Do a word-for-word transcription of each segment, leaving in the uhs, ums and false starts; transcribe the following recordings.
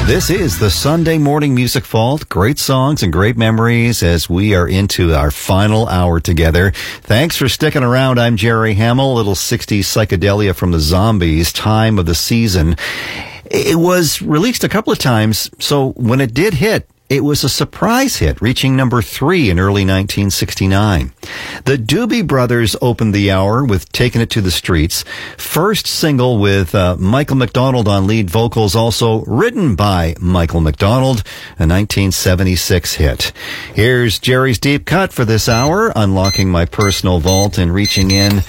This is the Sunday Morning Music Vault. Great songs and great memories as we are into our final hour together. Thanks for sticking around. I'm Jerry Hamill. Little sixties psychedelia from the Zombies, Time of the Season. It was released a couple of times, so when it did hit, it was a surprise hit, reaching number three in early nineteen sixty-nine. The Doobie Brothers opened the hour with Taking It to the Streets, first single with uh, Michael McDonald on lead vocals, also written by Michael McDonald, a nineteen seventy-six hit. Here's Jerry's Deep Cut for this hour, unlocking my personal vault and reaching in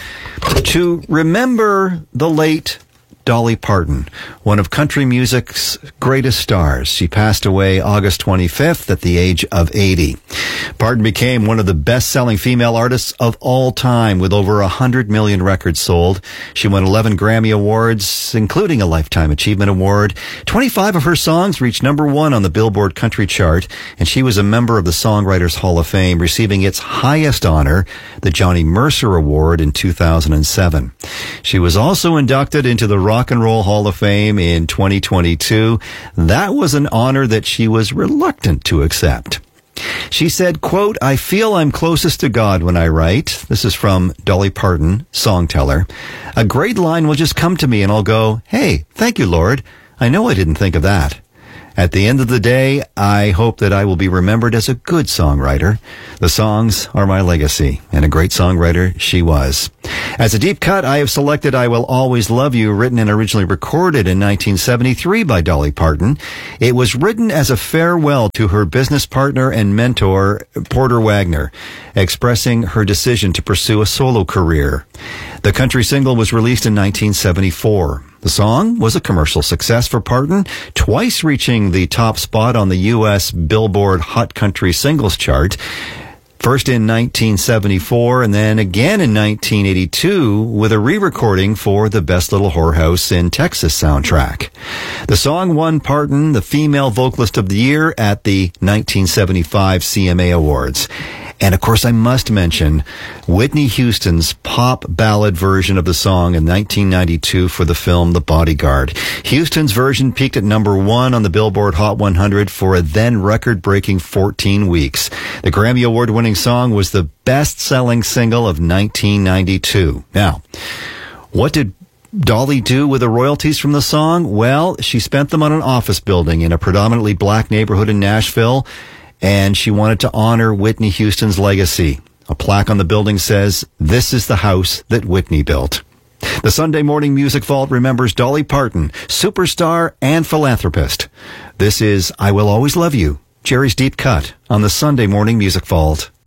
to remember the late Dolly Parton, one of country music's greatest stars. She passed away August twenty-fifth at the age of eighty. Parton became one of the best-selling female artists of all time with over one hundred million records sold. She won eleven Grammy Awards, including a Lifetime Achievement Award. twenty-five of her songs reached number one on the Billboard Country Chart, and she was a member of the Songwriters Hall of Fame, receiving its highest honor, the Johnny Mercer Award, in two thousand seven. She was also inducted into the Rock and Roll Hall of Fame in twenty twenty-two. That was an honor that she was reluctant to accept. She said, quote, "I feel I'm closest to God when I write." This is from Dolly Parton, songteller. "A great line will just come to me and I'll go, hey, thank you, Lord. I know I didn't think of that. At the end of the day, I hope that I will be remembered as a good songwriter. The songs are my legacy, and a great songwriter she was." As a deep cut, I have selected I Will Always Love You, written and originally recorded in nineteen seventy-three by Dolly Parton. It was written as a farewell to her business partner and mentor, Porter Wagner, expressing her decision to pursue a solo career. The country single was released in nineteen seventy-four. The song was a commercial success for Parton, twice reaching the top spot on the U S Billboard Hot Country Singles chart. First in nineteen seventy-four and then again in nineteen eighty-two with a re-recording for the Best Little Whorehouse in Texas soundtrack. The song won Parton the Female Vocalist of the Year at the nineteen seventy-five C M A Awards. And of course, I must mention Whitney Houston's pop ballad version of the song in nineteen ninety-two for the film The Bodyguard. Houston's version peaked at number one on the Billboard Hot one hundred for a then record-breaking fourteen weeks. The Grammy Award-winning song was the best-selling single of nineteen ninety-two. Now, what did Dolly do with the royalties from the song? Well, she spent them on an office building in a predominantly black neighborhood in Nashville, and she wanted to honor Whitney Houston's legacy. A plaque on the building says, "This is the house that Whitney built." The Sunday Morning Music Vault remembers Dolly Parton, superstar and philanthropist. This is I Will Always Love You, Jerry's Deep Cut on the Sunday Morning Music Vault.